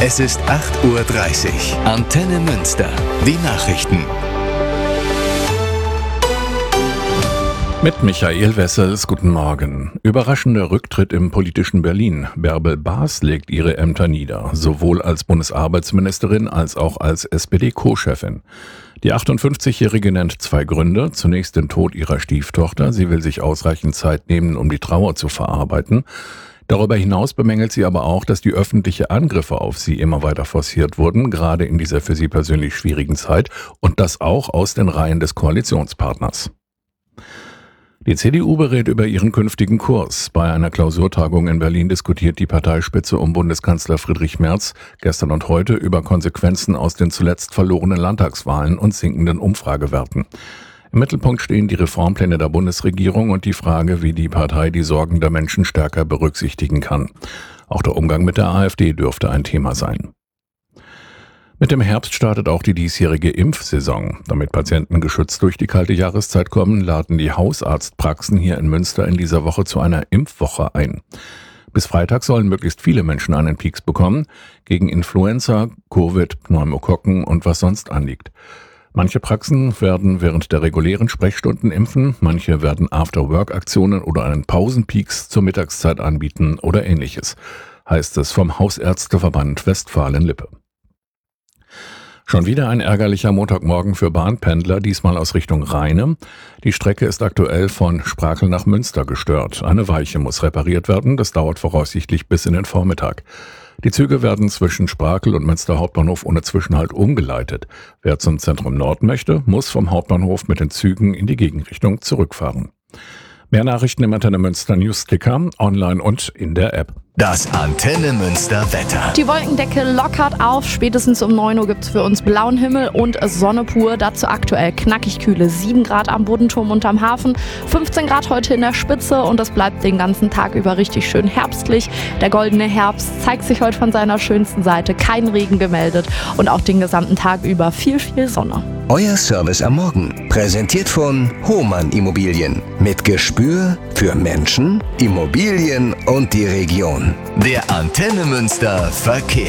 Es ist 8:30 Uhr. Antenne Münster. Die Nachrichten. Mit Michael Wessels, guten Morgen. Überraschender Rücktritt im politischen Berlin. Bärbel Baas legt ihre Ämter nieder, sowohl als Bundesarbeitsministerin als auch als SPD-Co-Chefin. Die 58-Jährige nennt zwei Gründe. Zunächst den Tod ihrer Stieftochter. Sie will sich ausreichend Zeit nehmen, um die Trauer zu verarbeiten. Darüber hinaus bemängelt sie aber auch, dass die öffentlichen Angriffe auf sie immer weiter forciert wurden, gerade in dieser für sie persönlich schwierigen Zeit, und das auch aus den Reihen des Koalitionspartners. Die CDU berät über ihren künftigen Kurs. Bei einer Klausurtagung in Berlin diskutiert die Parteispitze um Bundeskanzler Friedrich Merz gestern und heute über Konsequenzen aus den zuletzt verlorenen Landtagswahlen und sinkenden Umfragewerten. Im Mittelpunkt stehen die Reformpläne der Bundesregierung und die Frage, wie die Partei die Sorgen der Menschen stärker berücksichtigen kann. Auch der Umgang mit der AfD dürfte ein Thema sein. Mit dem Herbst startet auch die diesjährige Impfsaison. Damit Patienten geschützt durch die kalte Jahreszeit kommen, laden die Hausarztpraxen hier in Münster in dieser Woche zu einer Impfwoche ein. Bis Freitag sollen möglichst viele Menschen einen Pieks bekommen, gegen Influenza, Covid, Pneumokokken und was sonst anliegt. Manche Praxen werden während der regulären Sprechstunden impfen, manche werden After-Work-Aktionen oder einen Pausenpeaks zur Mittagszeit anbieten oder ähnliches, heißt es vom Hausärzteverband Westfalen-Lippe. Schon wieder ein ärgerlicher Montagmorgen für Bahnpendler, diesmal aus Richtung Rheine. Die Strecke ist aktuell von Sprakel nach Münster gestört. Eine Weiche muss repariert werden, das dauert voraussichtlich bis in den Vormittag. Die Züge werden zwischen Sprakel und Münster Hauptbahnhof ohne Zwischenhalt umgeleitet. Wer zum Zentrum Nord möchte, muss vom Hauptbahnhof mit den Zügen in die Gegenrichtung zurückfahren. Mehr Nachrichten im Antenne Münster Newsticker, online und in der App. Das Antenne Münster Wetter. Die Wolkendecke lockert auf. Spätestens um 9 Uhr gibt es für uns blauen Himmel und Sonne pur. Dazu aktuell knackig kühle 7 Grad am Bodenturm und am Hafen, 15 Grad heute in der Spitze und es bleibt den ganzen Tag über richtig schön herbstlich. Der goldene Herbst zeigt sich heute von seiner schönsten Seite. Kein Regen gemeldet und auch den gesamten Tag über viel Sonne. Euer Service am Morgen. Präsentiert von Hohmann Immobilien. Mit Gespür für Menschen, Immobilien und die Region. Der Antenne Münster Verkehr.